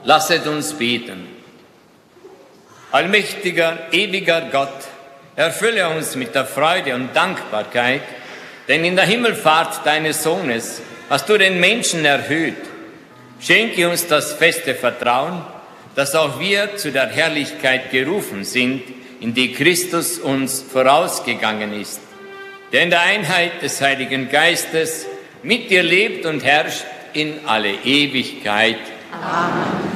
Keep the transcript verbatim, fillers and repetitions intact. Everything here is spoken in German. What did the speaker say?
Lasset uns beten. Allmächtiger, ewiger Gott, erfülle uns mit der Freude und Dankbarkeit, denn in der Himmelfahrt deines Sohnes hast du den Menschen erhöht. Schenke uns das feste Vertrauen, dass auch wir zu der Herrlichkeit gerufen sind, in die Christus uns vorausgegangen ist, der in der Einheit des Heiligen Geistes mit dir lebt und herrscht in alle Ewigkeit. Amen.